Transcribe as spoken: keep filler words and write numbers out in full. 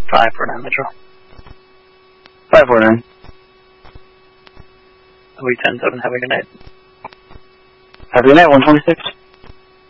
five four nine Metro. five four nine. We ten seven, have a good night. Have a good night, one twenty-six.